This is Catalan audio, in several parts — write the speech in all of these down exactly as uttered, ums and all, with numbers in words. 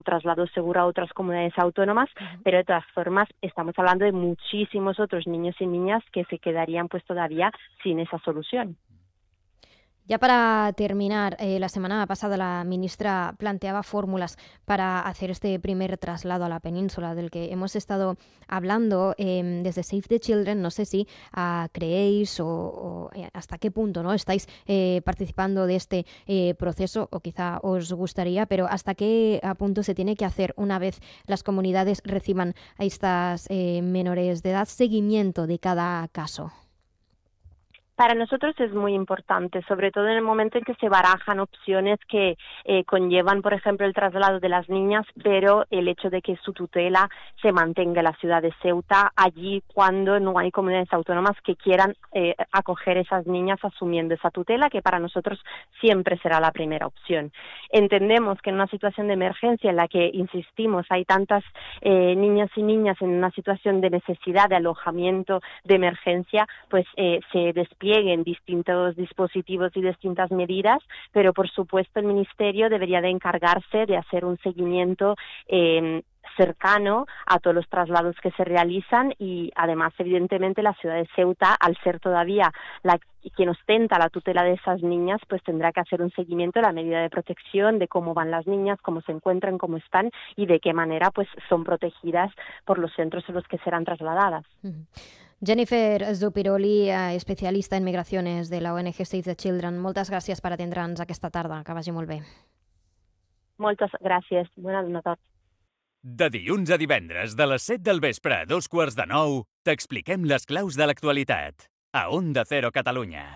traslado seguro a otras comunidades autónomas, uh-huh. pero de todas formas estamos hablando de muchísimos otros niños y niñas que se quedarían pues todavía sin esa solución. Ya para terminar, eh, la semana pasada la ministra planteaba fórmulas para hacer este primer traslado a la península del que hemos estado hablando eh, desde Save the Children. No sé si uh, creéis o, o hasta qué punto no estáis eh, participando de este eh, proceso, o quizá os gustaría, pero hasta qué punto se tiene que hacer una vez las comunidades reciban a estas eh, menores de edad seguimiento de cada caso. Para nosotros es muy importante, sobre todo en el momento en que se barajan opciones que eh, conllevan, por ejemplo, el traslado de las niñas, pero el hecho de que su tutela se mantenga en la ciudad de Ceuta, allí cuando no hay comunidades autónomas que quieran eh, acoger a esas niñas asumiendo esa tutela, que para nosotros siempre será la primera opción. Entendemos que en una situación de emergencia en la que, insistimos, hay tantas eh, niñas y niñas en una situación de necesidad de alojamiento de emergencia, pues eh, se despliega en distintos dispositivos y distintas medidas, pero por supuesto el Ministerio debería de encargarse de hacer un seguimiento eh, cercano a todos los traslados que se realizan y además evidentemente la ciudad de Ceuta, al ser todavía la quien ostenta la tutela de esas niñas, pues tendrá que hacer un seguimiento de la medida de protección, de cómo van las niñas, cómo se encuentran, cómo están y de qué manera pues son protegidas por los centros en los que serán trasladadas. Uh-huh. Jennifer Zupiroli, especialista en migracions de la O N G Save the Children. Moltes gràcies per atendre'ns aquesta tarda. Que vagi molt bé. Moltes gràcies. Bona nit a tots. De dilluns a divendres, de les set del vespre a dos quarts de nou, t'expliquem les claus de l'actualitat. A Onda Cero Catalunya.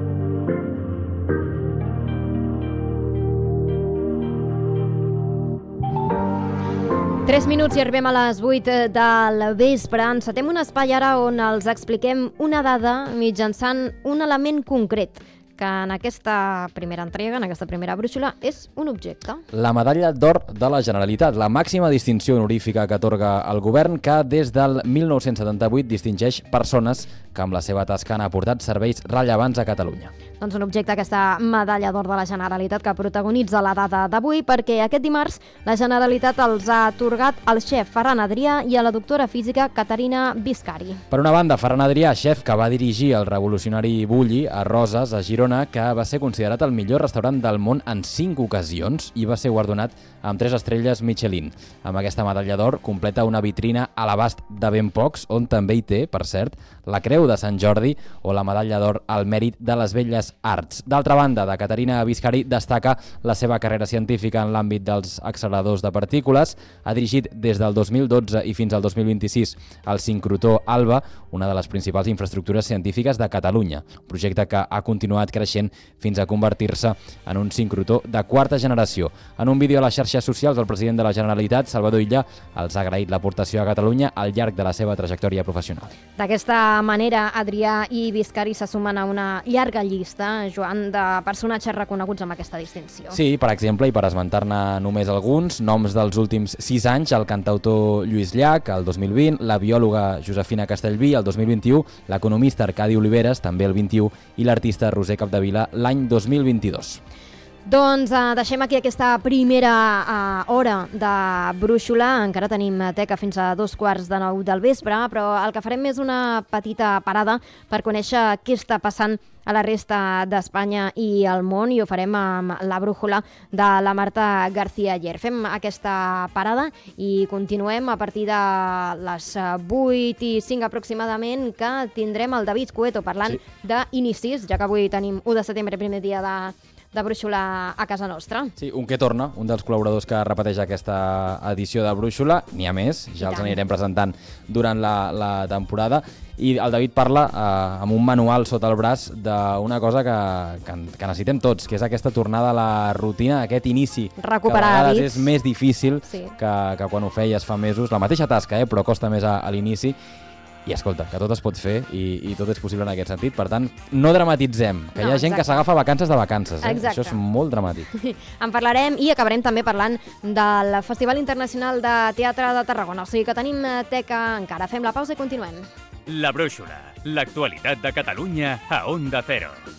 Tres minuts i arribem a les vuit del vespre. Encetem un espai ara on els expliquem una dada mitjançant un element concret, que en aquesta primera entrega, en aquesta primera brúixola, és un objecte. La medalla d'or de la Generalitat, la màxima distinció honorífica que atorga el govern, que des del mil nou-cents setanta-vuit distingeix persones que amb la seva tasca han aportat serveis rellevants a Catalunya. Doncs un objecte, aquesta medalla d'or de la Generalitat, que protagonitza la data d'avui, perquè aquest dimarts la Generalitat els ha atorgat al xef Ferran Adrià i a la doctora física Caterina Biscari. Per una banda, Ferran Adrià, xef que va dirigir el revolucionari Bulli a Roses, a Girona, que va ser considerat el millor restaurant del món en cinc ocasions i va ser guardonat amb tres estrelles Michelin. Amb aquesta medalla d'or completa una vitrina a l'abast de ben pocs, on també hi té, per cert, la Creu de Sant Jordi o la medalla d'or al mèrit de les belles arts. D'altra banda, de Caterina Biscari destaca la seva carrera científica en l'àmbit dels acceleradors de partícules. Ha dirigit des del dos mil dotze i fins al dos mil vint-i-sis el sincrotró ALBA, una de les principals infraestructures científiques de Catalunya, un projecte que ha continuat creixent fins a convertir-se en un sincrotró de quarta generació. En un vídeo a les xarxes socials, el president de la Generalitat, Salvador Illa, els ha agraït l'aportació a Catalunya al llarg de la seva trajectòria professional. D'aquesta manera, Adrià i Biscari se sumen a una llarga llista, Joan, de personatges reconeguts amb aquesta distinció. Sí, per exemple, i per esmentar-ne només alguns, noms dels últims sis anys, el cantautor Lluís Llach, el dos mil vint, la biòloga Josefina Castellví, el dos mil vint-i-u, l'economista Arcadi Oliveres, també el vint-i-u, i l'artista Roser Capdevila l'any dos mil vint-i-dos. Doncs eh, deixem aquí aquesta primera eh, hora de brúixola. Encara tenim teca fins a dos quarts de nou del vespre, però el que farem és una petita parada per conèixer què està passant a la resta d'Espanya i al món, i ho farem amb la brúixola de la Marta García Aller. Fem aquesta parada i continuem a partir de les vuit i cinc aproximadament, que tindrem el David Cueto parlant sí. d'inicis, ja que avui tenim u de setembre, primer dia de de Brúixola a casa nostra. Sí, un que torna, un dels col·laboradors que repeteix aquesta edició de Brúixola. N'hi ha més, ja els anirem presentant durant la, la temporada. I el David parla eh, amb un manual sota el braç d'una cosa que, que, que necessitem tots, que és aquesta tornada a la rutina, aquest inici, recuperar que a vegades hàbits. És més difícil sí. que, que quan ho feies fa mesos. La mateixa tasca, eh, però costa més a, a l'inici. I escolta, que tot es pot fer i, i tot és possible en aquest sentit. Per tant, no dramatitzem, que no, hi ha gent exacte. que s'agafa vacances de vacances. Eh? Això és molt dramàtic. En parlarem i acabarem també parlant del Festival Internacional de Teatre de Tarragona. O sigui que tenim teca encara. Fem la pausa i continuem. La Brúixola, l'actualitat de Catalunya a Onda Cero.